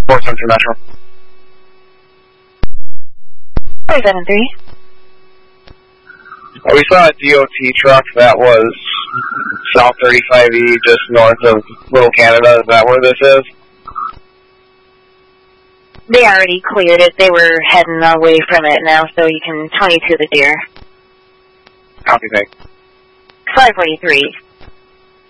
473 Metro. 473. We saw a DOT truck that was South 35E, just north of Little Canada. Is that where this is? They already cleared it. They were heading away from it now, so you can 22 the deer. Copy, thanks. 543.